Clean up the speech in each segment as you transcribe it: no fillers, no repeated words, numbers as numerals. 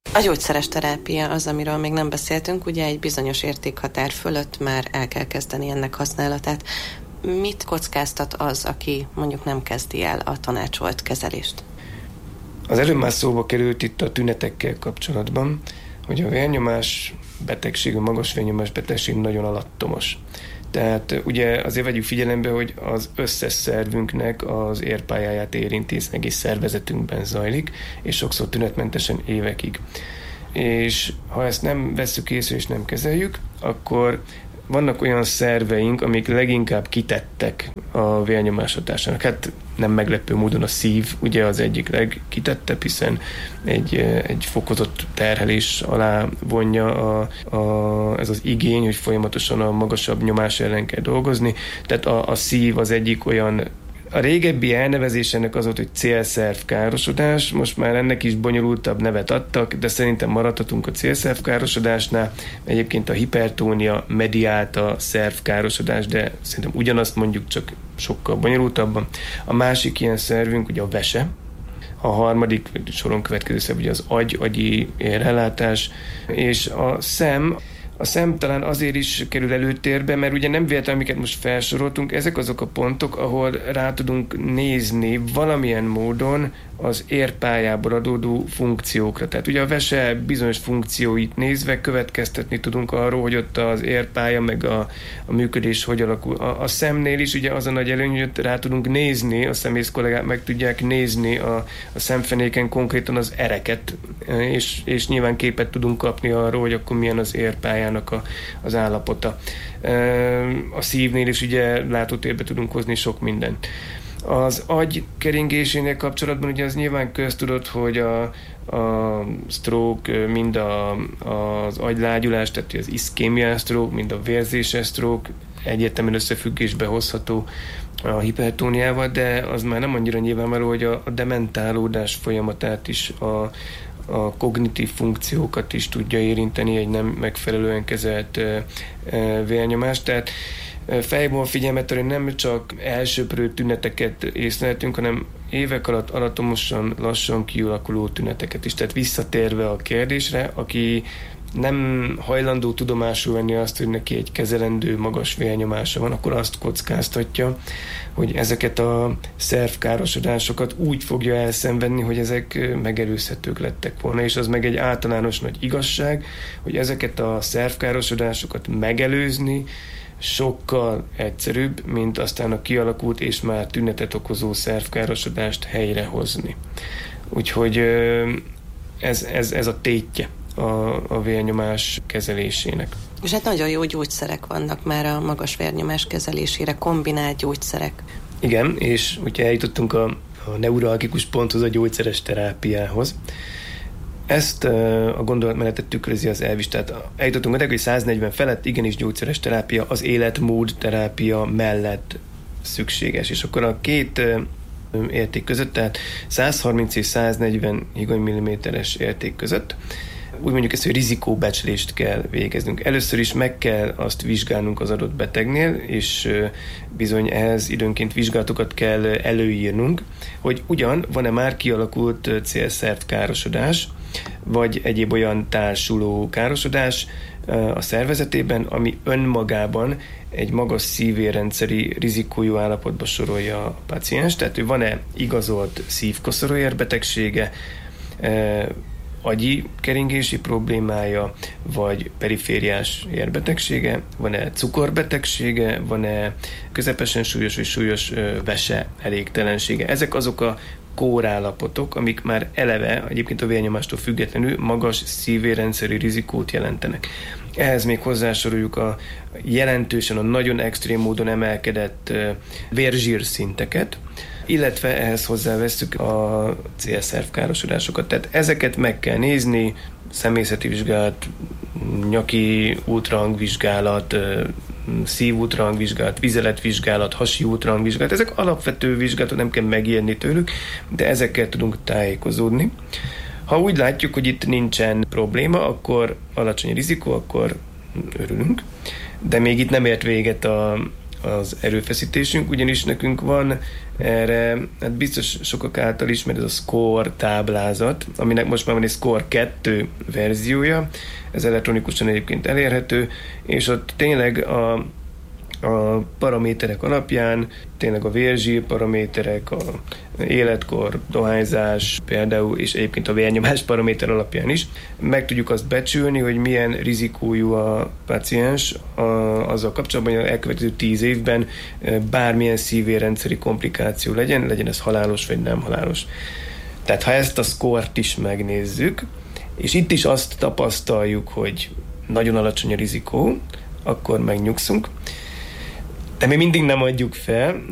A gyógyszeres terápia az, amiről még nem beszéltünk, ugye egy bizonyos értékhatár fölött már el kell kezdeni ennek használatát. Mit kockáztat az, aki mondjuk nem kezdi el a tanácsolt kezelést? Az előbb már szóba került itt a tünetekkel kapcsolatban, hogy a vérnyomás betegség, a magas vérnyomás betegség nagyon alattomos. Tehát ugye azért vegyük figyelembe, hogy az összes szervünknek az érpályáját érinti, egész szervezetünkben zajlik, és sokszor tünetmentesen évekig. És ha ezt nem vesszük észre és nem kezeljük, akkor vannak olyan szerveink, amik leginkább kitettek a vérnyomás hatásának. Hát nem meglepő módon a szív ugye az egyik legkitettebb, hiszen egy fokozott terhelés alá vonja ez az igény, hogy folyamatosan a magasabb nyomás ellen kell dolgozni. Tehát a szív az egyik olyan. A régebbi elnevezés ennek az volt, hogy célszerv károsodás, most már ennek is bonyolultabb nevet adtak, de szerintem maradhatunk a célszerv károsodásnál. Egyébként a hipertónia mediálta szervkárosodás, de szerintem ugyanazt mondjuk, csak sokkal bonyolultabban. A másik ilyen szervünk ugye a vese, a harmadik soron következő szerv ugye az agyi érrelátás, és a szem. A szem talán azért is kerül előtérbe, mert ugye nem véletlenül, amiket most felsoroltunk, ezek azok a pontok, ahol rá tudunk nézni valamilyen módon az érpályából adódó funkciókra. Tehát ugye a vese bizonyos funkcióit nézve következtetni tudunk arról, hogy ott az érpálya meg a működés hogy alakul. A szemnél is ugye az a nagy előny, hogy rá tudunk nézni, a szemész kollégák meg tudják nézni a szemfenéken konkrétan az ereket, és nyilván képet tudunk kapni arról, hogy akkor milyen az érpályának az állapota. A szívnél is ugye látótérbe tudunk hozni sok mindent. Az agy keringésénél kapcsolatban ugye az nyilván köztudott, hogy a stroke, mind az agylágyulás, tehát az iszkémiás stroke, mind a vérzéses stroke egyértelműen összefüggésbe hozható a hipertóniával, de az már nem annyira nyilvánvaló, hogy a dementálódás folyamatát is, a kognitív funkciókat is tudja érinteni egy nem megfelelően kezelt vérnyomás. Tehát fejból figyelmet, hogy nem csak elsöprő tüneteket észlelhetünk, hanem évek alatt alatomosan, lassan kialakuló tüneteket is. Tehát visszatérve a kérdésre, aki nem hajlandó tudomásul venni azt, hogy neki egy kezelendő magas vérnyomása van, akkor azt kockáztatja, hogy ezeket a szervkárosodásokat úgy fogja elszenvedni, hogy ezek megelőzhetők lettek volna, és az meg egy általános nagy igazság, hogy ezeket a szervkárosodásokat megelőzni sokkal egyszerűbb, mint aztán a kialakult és már tünetet okozó szervkárosodást helyrehozni. Úgyhogy ez a tétje a vérnyomás kezelésének. És hát nagyon jó gyógyszerek vannak már a magas vérnyomás kezelésére, kombinált gyógyszerek. Igen, és ugye eljutottunk a neuralgikus ponthoz, a gyógyszeres terápiához. Ezt a gondolatmenetet tükrözi az elvis, tehát eljutottunk oda, hogy 140 felett igenis gyógyszeres terápia az életmód terápia mellett szükséges. És akkor a két érték között, tehát 130 és 140 higany-milliméteres érték között úgy mondjuk ezt, hogy rizikóbecslést kell végeznünk. Először is meg kell azt vizsgálnunk az adott betegnél, és bizony ehhez időnként vizsgálatokat kell előírnunk, hogy ugyan van-e már kialakult célszerv károsodás, vagy egyéb olyan társuló károsodás a szervezetében, ami önmagában egy magas szívérrendszeri rizikójú állapotba sorolja a páciens, tehát hogy van-e igazolt szívkoszorúérbetegsége, agyi keringési problémája, vagy perifériás érbetegsége, van-e cukorbetegsége, van-e közepesen súlyos vagy súlyos vese elégtelensége. Ezek azok a kórállapotok, amik már eleve, egyébként a vérnyomástól függetlenül magas szívérrendszeri rizikót jelentenek. Ehhez még hozzásoroljuk a jelentősen, a nagyon extrém módon emelkedett vérzsír szinteket, illetve ehhez hozzávesszük a célszervkárosodásokat. Tehát ezeket meg kell nézni, személyzeti vizsgálat, nyaki ultrahangvizsgálat, szívultrahangvizsgálat, vizeletvizsgálat, hasi ultrahangvizsgálat. Ezek alapvető vizsgálatok, nem kell megijedni tőlük, de ezekkel tudunk tájékozódni. Ha úgy látjuk, hogy itt nincsen probléma, akkor alacsony rizikó, akkor örülünk. De még itt nem ért véget az erőfeszítésünk, ugyanis nekünk van erre, hát biztos sokak által ismert ez a SCORE táblázat, aminek most már van egy SCORE 2 verziója, ez elektronikusan egyébként elérhető, és ott tényleg a paraméterek alapján, tényleg a vérzsír paraméterek, a életkor, dohányzás például, és egyébként a vérnyomás paraméter alapján is meg tudjuk azt becsülni, hogy milyen rizikójú a páciens azzal kapcsolatban, hogy elkövetkező 10 évben bármilyen szívérrendszeri komplikáció legyen ez halálos vagy nem halálos. Tehát ha ezt a szkort is megnézzük, és itt is azt tapasztaljuk, hogy nagyon alacsony a rizikó, akkor megnyugszunk. De mi mindig nem adjuk fel,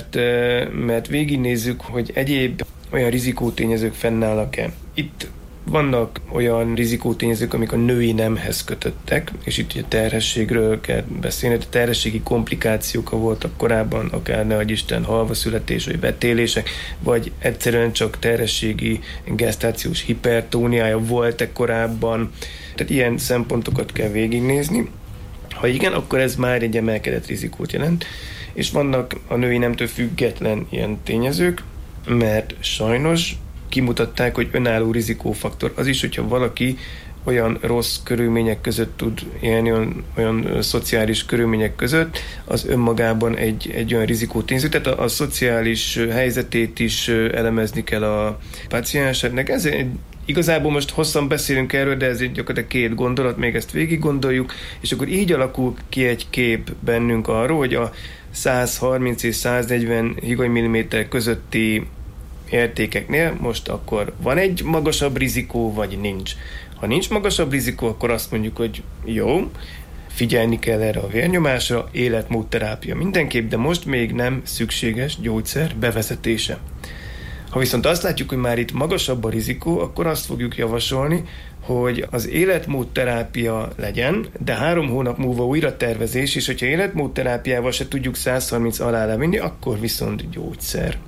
mert végignézzük, hogy egyéb olyan rizikótényezők fennállnak-e. Itt vannak olyan rizikótényezők, amik a női nemhez kötöttek, és itt ugye terhességről kell beszélni, a terhességi komplikációk voltak korábban, akár ne adj Isten halvaszületés, vagy betélések, vagy egyszerűen csak terhességi gesztációs hipertóniája volt-e korábban. Tehát ilyen szempontokat kell végignézni. Ha igen, akkor ez már egy emelkedett rizikót jelent, és vannak a női nemtől független ilyen tényezők, mert sajnos kimutatták, hogy önálló rizikófaktor az is, hogyha valaki olyan rossz körülmények között tud élni, olyan szociális körülmények között, az önmagában egy olyan rizikótényező. Tehát a szociális helyzetét is elemezni kell a pácienseknek. Ez igazából most hosszan beszélünk erről, de ez gyakorlatilag 2 gondolat, még ezt végig gondoljuk, és akkor így alakul ki egy kép bennünk arról, hogy a 130 és 140 higany-milliméter közötti értékeknél most akkor van egy magasabb rizikó, vagy nincs. Ha nincs magasabb rizikó, akkor azt mondjuk, hogy jó, figyelni kell erre a vérnyomásra, életmódterápia mindenképp, de most még nem szükséges gyógyszer bevezetése. Ha viszont azt látjuk, hogy már itt magasabb a rizikó, akkor azt fogjuk javasolni, hogy az életmódterápia legyen, de 3 hónap múlva újra tervezés, és hogyha életmódterápiával se tudjuk 130 alá levinni, akkor viszont gyógyszer.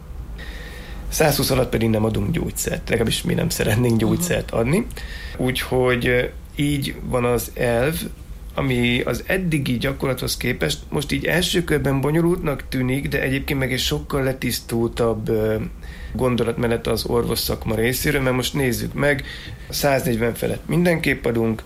120 alatt pedig nem adunk gyógyszert, legalábbis mi nem szeretnénk gyógyszert adni. Úgyhogy így van az elv, ami az eddigi gyakorlathoz képest most így első körben bonyolultnak tűnik, de egyébként meg egy sokkal letisztultabb gondolatmenet az orvos szakma részéről, mert most nézzük meg, 140 felett mindenképp adunk,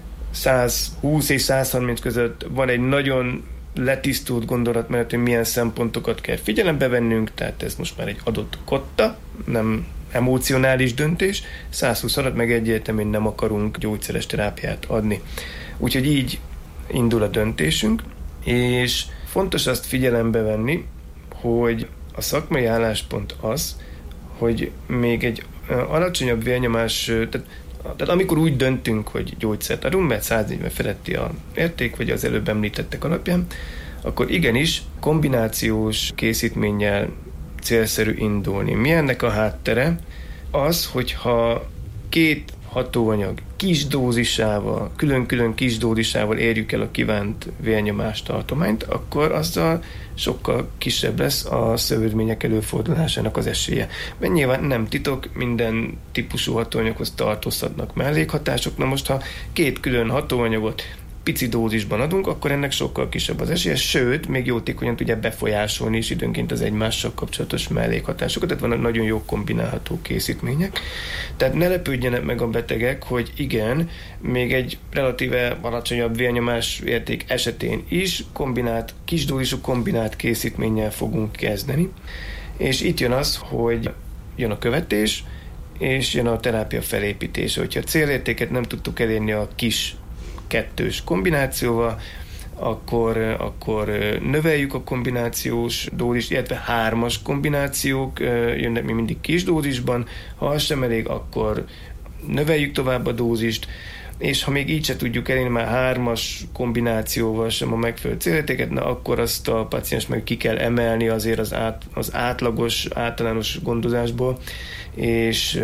120 és 130 között van egy nagyon letisztult gondolatmenet, hogy milyen szempontokat kell figyelembe vennünk, tehát ez most már egy adott kotta, nem emocionális döntés, 120 alatt meg egyértelműen nem akarunk gyógyszeres terápiát adni. Úgyhogy így indul a döntésünk, és fontos azt figyelembe venni, hogy a szakmai álláspont az, hogy még egy alacsonyabb vérnyomás, tehát amikor úgy döntünk, hogy gyógyszert adunk, mert 140 feletti a érték, vagy az előbb említettek alapján, akkor igenis kombinációs készítménnyel célszerű indulni. Mi ennek a háttere? Az, hogyha 2 hatóanyag kis dózisával, külön-külön kis dózisával érjük el a kívánt vérnyomás tartományt, akkor azzal sokkal kisebb lesz a szövődmények előfordulásának az esélye. Mert nyilván nem titok, minden típusú hatóanyaghoz tartozhatnak mellékhatások. Na most, ha 2 külön hatóanyagot pici dózisban adunk, akkor ennek sokkal kisebb az esélye, sőt, még jótékonyan tudja befolyásolni is időnként az egymással kapcsolatos mellékhatásokat, tehát vannak nagyon jó kombinálható készítmények. Tehát ne lepődjenek meg a betegek, hogy igen, még egy relatíve alacsonyabb vérnyomás érték esetén is kis dózisú kombinált készítménnyel fogunk kezdeni. És itt jön az, hogy jön a követés, és jön a terápia felépítése. Hogyha a célértéket nem tudtuk elérni a kis 2-s kombinációval, akkor növeljük a kombinációs dózist, illetve 3-as kombinációk jönnek még mindig kis dózisban, ha az sem elég, akkor növeljük tovább a dózist, és ha még így se tudjuk elérni már 3-as kombinációval sem a megfelelő célértéket, na akkor azt a paciens meg ki kell emelni azért az átlagos, általános gondozásból, és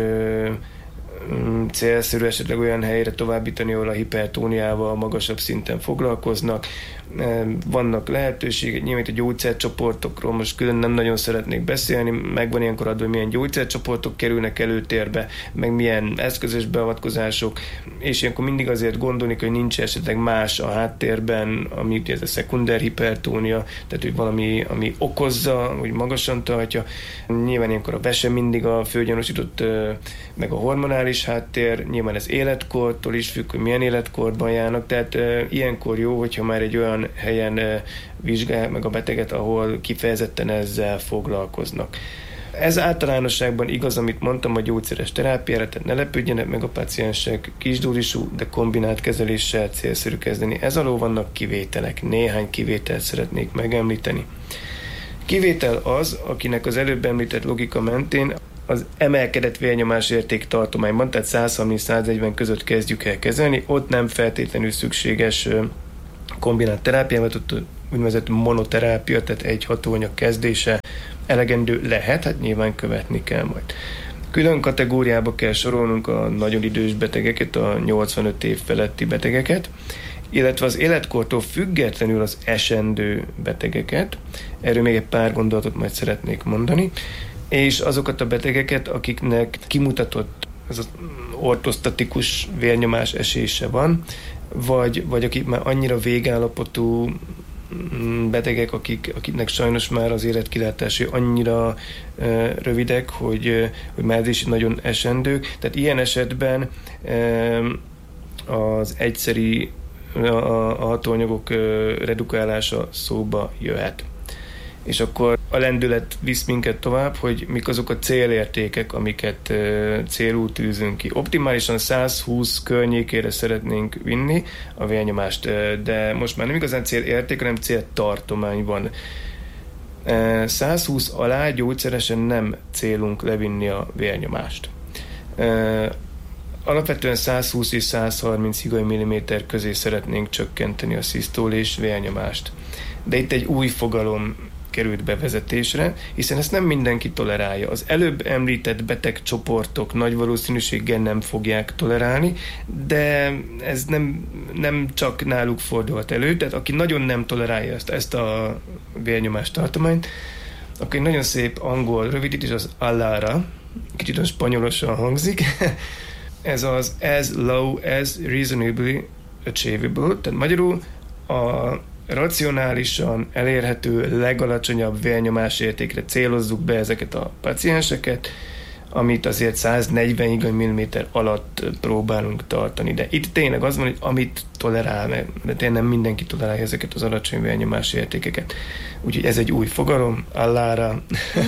célszerű esetleg olyan helyre továbbítani, ahol a hipertóniával magasabb szinten foglalkoznak, vannak lehetőségek, nyilván a gyógyszercsoportokról most külön nem nagyon szeretnék beszélni, megvan ilyenkor adva, hogy milyen gyógyszercsoportok kerülnek előtérbe, meg milyen eszközös beavatkozások, és ilyenkor mindig azért gondolni, hogy nincs esetleg más a háttérben, ami ez a szekunder hipertónia, tehát hogy valami, ami okozza, hogy magasan tartja. Nyilván ilyenkor a vese mindig a főgyanúsított, meg a hormonális háttér, nyilván ez életkortól is függ, hogy milyen életkorban járnak, tehát ilyenkor jó, hogyha már egy olyan helyen vizsgálják meg a beteget, ahol kifejezetten ezzel foglalkoznak. Ez általánosságban igaz, amit mondtam a gyógyszeres terápiára, tehát ne lepődjenek meg a páciensek, kisdózisú, de kombinált kezeléssel célszerű kezdeni. Ez alól vannak kivételek, néhány kivételt szeretnék megemlíteni. Kivétel az, akinek az előbb említett logika mentén az emelkedett vérnyomás érték tartományban, tehát 130-140 között kezdjük el kezelni, ott nem feltétlenül szükséges kombinált terápiával, ott úgynevezett monoterápia, tehát egy hatóanyag kezdése elegendő lehet, hát nyilván követni kell majd. Külön kategóriába kell sorolnunk a nagyon idős betegeket, a 85 év feletti betegeket, illetve az életkortól függetlenül az esendő betegeket. Erről még egy pár gondolatot majd szeretnék mondani. És azokat a betegeket, akiknek kimutatott ez az ortostatikus vérnyomás esése van, vagy akik már annyira végállapotú betegek, akiknek sajnos már az életkilátásai annyira rövidek, hogy már ez is nagyon esendők. Tehát ilyen esetben az egyszeri a hatóanyagok redukálása szóba jöhet. És akkor a lendület visz minket tovább, hogy mik azok a célértékek, amiket célul tűzünk ki. Optimálisan 120 környékére szeretnénk vinni a vérnyomást, de most már nem igazán célérték, hanem céltartomány van. 120 alá gyógyszeresen nem célunk levinni a vérnyomást. Alapvetően 120 és 130 higany milliméter közé szeretnénk csökkenteni a szisztól és vérnyomást. De itt egy új fogalom került bevezetésre, hiszen ezt nem mindenki tolerálja. Az előbb említett betegcsoportok nagy valószínűséggel nem fogják tolerálni, de ez nem csak náluk fordulhat elő, tehát aki nagyon nem tolerálja ezt a vérnyomás tartományt, akkor egy nagyon szép angol rövidítés az ALARA, kicsit spanyolosan hangzik, ez az as low as reasonably achievable, tehát magyarul a racionálisan elérhető legalacsonyabb vérnyomás értékre célozzuk be ezeket a pacienseket, amit azért 140 higany milliméter alatt próbálunk tartani. De itt tényleg az van, hogy amit tolerál, mert tényleg nem mindenki tolerálja ezeket az alacsony vérnyomás értékeket. Úgyhogy ez egy új fogalom, ALARA.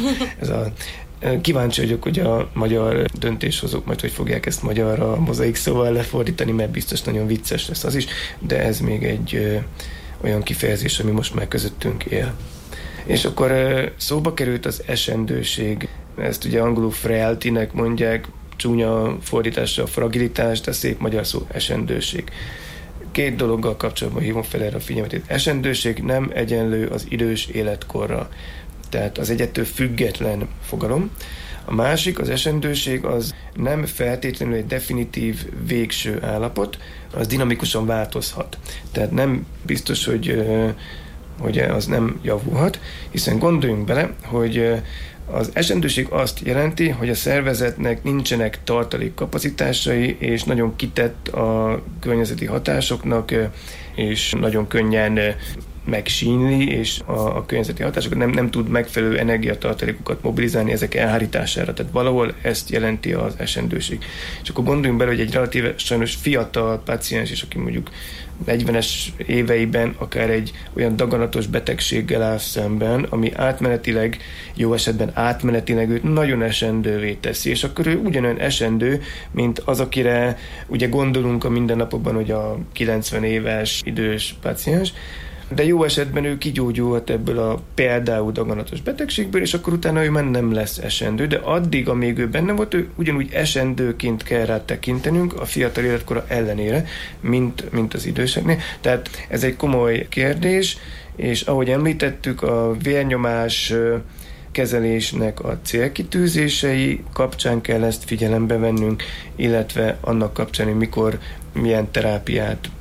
Kíváncsi vagyok, hogy a magyar döntéshozók majd hogy fogják ezt magyarra mozaik szóval lefordítani, mert biztos nagyon vicces lesz az is, de ez még egy olyan kifejezés, ami most már közöttünk él. És akkor szóba került az esendőség. Ezt ugye angolul frailty-nek mondják, csúnya fordítása a fragilitás, de szép magyar szó esendőség. Két dologgal kapcsolatban hívom fel erre a figyelmet. Esendőség nem egyenlő az idős életkorra. Tehát az egy ettől független fogalom. A másik, az esendőség, az nem feltétlenül egy definitív végső állapot, az dinamikusan változhat. Tehát nem biztos, hogy az nem javulhat, hiszen gondoljunk bele, hogy az esendőség azt jelenti, hogy a szervezetnek nincsenek tartalékkapacitásai, és nagyon kitett a környezeti hatásoknak, és nagyon könnyen megsínli, és a környezeti hatásokat nem tud megfelelő energiatartalékokat mobilizálni ezek elhárítására. Tehát valahol ezt jelenti az esendőség. És akkor gondoljunk bele, hogy egy relatíve sajnos fiatal páciens, és aki mondjuk 40-es éveiben akár egy olyan daganatos betegséggel áll szemben, ami átmenetileg, jó esetben átmenetileg őt nagyon esendővé teszi, és akkor ő ugyanolyan esendő, mint az, akire ugye gondolunk a mindennapokban, hogy a 90 éves idős páciens, de jó esetben ő kigyógyulhat ebből a például daganatos betegségből, és akkor utána ő már nem lesz esendő, de addig, amíg ő benne volt, ő ugyanúgy esendőként kell rá tekintenünk a fiatal életkora ellenére, mint az időseknél. Tehát ez egy komoly kérdés, és ahogy említettük, a vérnyomás kezelésnek a célkitűzései kapcsán kell ezt figyelembe vennünk, illetve annak kapcsán, hogy mikor milyen terápiát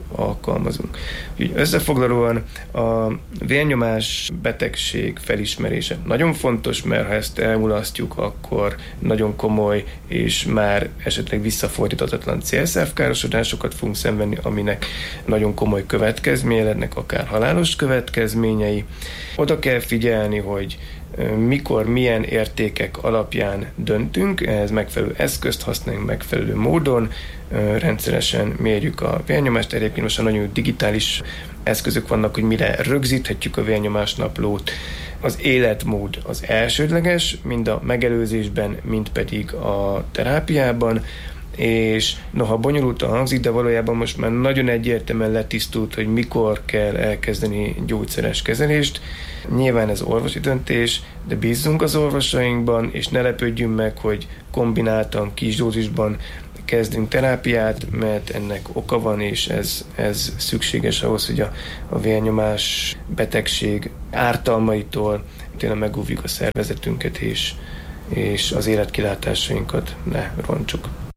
alkalmazunk. Úgyhogy összefoglalóan a vérnyomás betegség felismerése nagyon fontos, mert ha ezt elmulasztjuk, akkor nagyon komoly és már esetleg visszafordíthatatlan célszervkárosodásokat fogunk szenvedni, aminek nagyon komoly következménye lennek, akár halálos következményei. Oda kell figyelni, hogy mikor, milyen értékek alapján döntünk, ehhez megfelelő eszközt használunk megfelelő módon, rendszeresen mérjük a vérnyomást, egyébként most nagyon digitális eszközök vannak, hogy mire rögzíthetjük a vérnyomásnaplót. Az életmód az elsődleges, mind a megelőzésben, mind pedig a terápiában, és noha bonyolultan hangzik, de valójában most már nagyon egyértelműen letisztult, hogy mikor kell elkezdeni gyógyszeres kezelést. Nyilván ez orvosi döntés, de bízzunk az orvosainkban, és ne lepődjünk meg, hogy kombináltan, kis dózisban kezdünk terápiát, mert ennek oka van, és ez szükséges ahhoz, hogy a vérnyomás betegség ártalmaitól tényleg megóvjuk a szervezetünket, és az életkilátásainkat ne rontsuk.